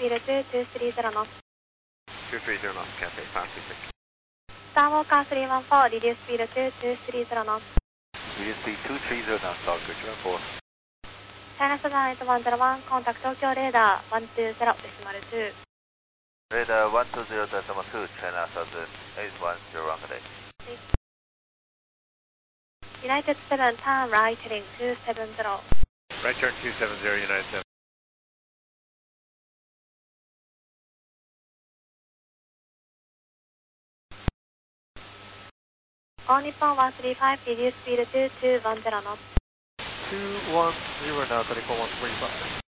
speed 2230 knots. 230 knots, Cathay 566. Skywalker 314, reduce speed 2230 knots. Reduce speed 230 knots, Stalker 214. China Southern 8101, contact Tokyo Radar 120.2. Radar 120.2, China Southern 8101, Cathay. United 7, turn right heading 270. Right turn 270, United 7. All Nippon 135, reduce speed 2210 knots. 210 now, Telephone 135.